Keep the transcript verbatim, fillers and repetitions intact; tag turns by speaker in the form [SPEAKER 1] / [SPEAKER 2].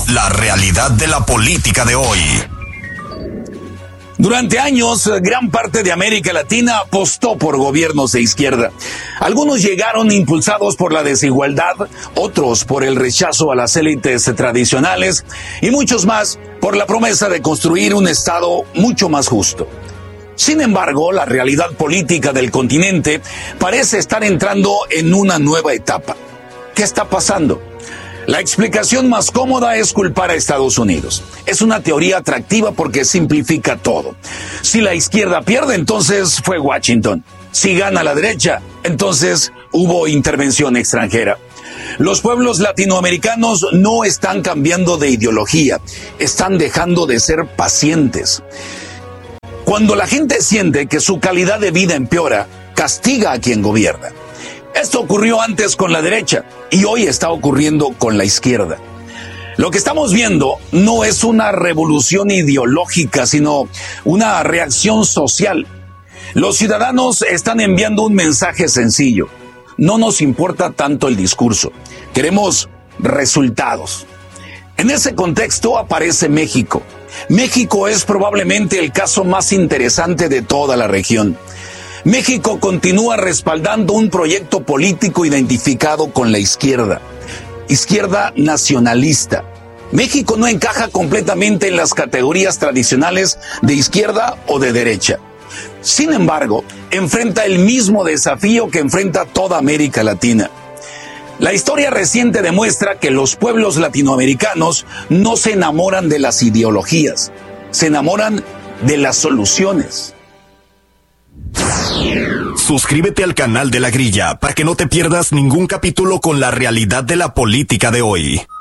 [SPEAKER 1] La realidad de la política de hoy.
[SPEAKER 2] Durante años, gran parte de América Latina apostó por gobiernos de izquierda. Algunos llegaron impulsados por la desigualdad, otros por el rechazo a las élites tradicionales y muchos más por la promesa de construir un Estado mucho más justo. Sin embargo, la realidad política del continente parece estar entrando en una nueva etapa. ¿Qué está pasando? La explicación más cómoda es culpar a Estados Unidos. Es una teoría atractiva porque simplifica todo. Si la izquierda pierde, entonces fue Washington. Si gana la derecha, entonces hubo intervención extranjera. Los pueblos latinoamericanos no están cambiando de ideología, están dejando de ser pacientes. Cuando la gente siente que su calidad de vida empeora, castiga a quien gobierna. Esto ocurrió antes con la derecha y hoy está ocurriendo con la izquierda. Lo que estamos viendo no es una revolución ideológica, sino una reacción social. Los ciudadanos están enviando un mensaje sencillo. No nos importa tanto el discurso. Queremos resultados. En ese contexto aparece México. México es probablemente el caso más interesante de toda la región. México continúa respaldando un proyecto político identificado con la izquierda, izquierda nacionalista. México no encaja completamente en las categorías tradicionales de izquierda o de derecha. Sin embargo, enfrenta el mismo desafío que enfrenta toda América Latina. La historia reciente demuestra que los pueblos latinoamericanos no se enamoran de las ideologías, se enamoran de las soluciones.
[SPEAKER 1] Suscríbete al canal de La Grilla para que no te pierdas ningún capítulo con la realidad de la política de hoy.